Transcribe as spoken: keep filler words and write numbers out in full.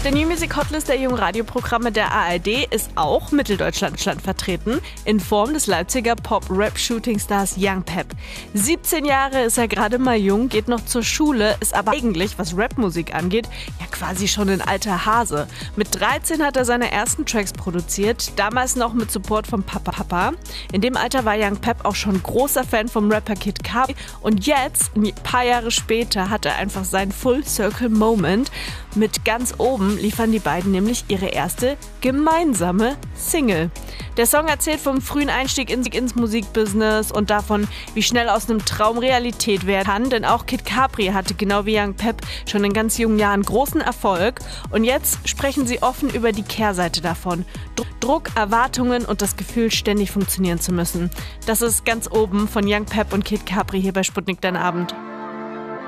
der New Music Hotlist der jungen Radioprogramme der A R D ist auch Mitteldeutschland vertreten, in Form des Leipziger Pop-Rap-Shooting-Stars Young Pep. siebzehn Jahre ist er gerade mal jung, geht noch zur Schule, ist aber eigentlich, was Rapmusik angeht, ja quasi schon ein alter Hase. Mit dreizehn hat er seine ersten Tracks produziert, damals noch mit Support von Papa Papa. In dem Alter war Young Pep auch schon großer Fan vom Rapper Kid Capri und jetzt, ein paar Jahre später, hat er einfach seinen Full Circle Moment. Mit Ganz oben liefern die beiden nämlich ihre erste gemeinsame Single. Der Song erzählt vom frühen Einstieg ins, ins Musikbusiness und davon, wie schnell aus einem Traum Realität werden kann. Denn auch Kid Capri hatte genau wie Young Pep schon in ganz jungen Jahren großen Erfolg. Und jetzt sprechen sie offen über die Kehrseite davon. Druck, Erwartungen und das Gefühl, ständig funktionieren zu müssen. Das ist Ganz oben von Young Pep und Kid Capri hier bei Sputnik Dein Abend.